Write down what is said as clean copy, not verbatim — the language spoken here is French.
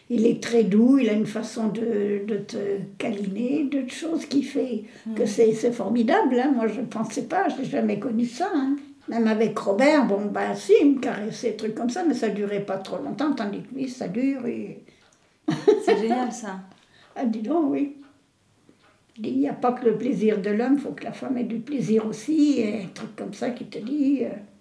il est très doux, il a une façon de te câliner, d'autres choses qui fait que c'est formidable. Hein. Moi, je ne pensais pas, je n'ai jamais connu ça. Hein. Même avec Robert, bon, bah si, il me caressait, des trucs comme ça, mais ça ne durait pas trop longtemps, tandis que lui, ça dure. Et... C'est génial, ça. Ah, dis donc, oui. Il n'y a pas que le plaisir de l'homme, il faut que la femme ait du plaisir aussi, et un truc comme ça qui te dit...